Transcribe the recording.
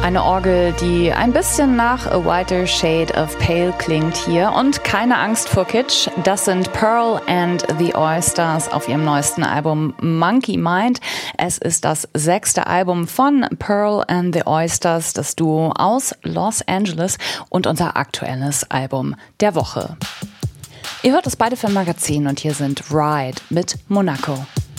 Eine Orgel, die ein bisschen nach A Whiter Shade of Pale klingt hier. Und keine Angst vor Kitsch, das sind Pearl and the Oysters auf ihrem neuesten Album Monkey Mind. Es ist das 6. Album von Pearl and the Oysters, das Duo aus Los Angeles, und unser aktuelles Album der Woche. Ihr hört das beide für Magazin und hier sind Ride mit Monaco.